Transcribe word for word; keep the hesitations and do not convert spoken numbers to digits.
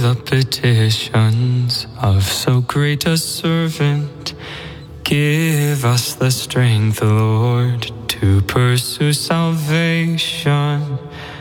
the petitions of so great a servant. Give us the strength, Lord, to pursue salvation